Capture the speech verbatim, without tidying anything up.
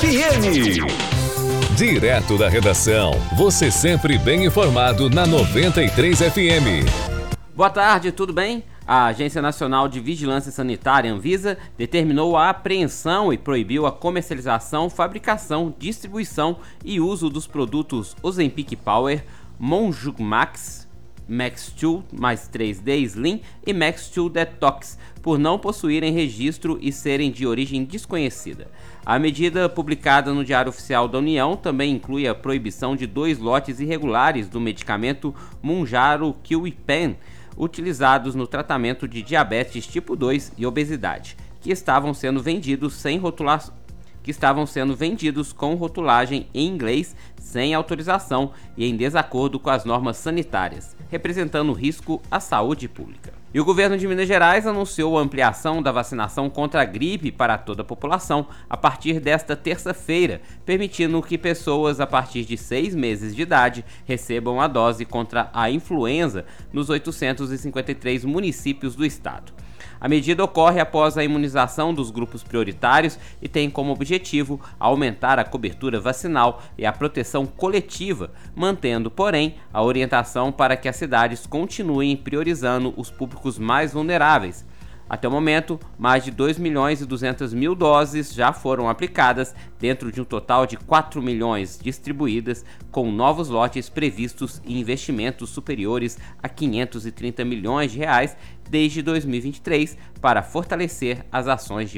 M. Direto da redação, você sempre bem informado na noventa e três F M. Boa tarde, tudo bem? A Agência Nacional de Vigilância Sanitária, Anvisa, determinou a apreensão e proibiu a comercialização, fabricação, distribuição e uso dos produtos Ozempic Power, Monjuk Max, Max dois mais três D Slim e Max dois Detox, por não possuírem registro e serem de origem desconhecida. A medida, publicada no Diário Oficial da União, também inclui a proibição de dois lotes irregulares do medicamento Mounjaro Q-Pen, utilizados no tratamento de diabetes tipo dois e obesidade, que estavam sendo vendidos sem rotulação. que estavam sendo vendidos com rotulagem em inglês, sem autorização e em desacordo com as normas sanitárias, representando risco à saúde pública. E o governo de Minas Gerais anunciou a ampliação da vacinação contra a gripe para toda a população a partir desta terça-feira, permitindo que pessoas a partir de seis meses de idade recebam a dose contra a influenza nos oitocentos e cinquenta e três municípios do estado. A medida ocorre após a imunização dos grupos prioritários e tem como objetivo aumentar a cobertura vacinal e a proteção coletiva, mantendo, porém, a orientação para que as cidades continuem priorizando os públicos mais vulneráveis. Até o momento, mais de dois milhões e duzentas mil doses já foram aplicadas, dentro de um total de quatro milhões distribuídas, com novos lotes previstos e investimentos superiores a quinhentos e trinta milhões de reais desde dois mil e vinte e três para fortalecer as ações de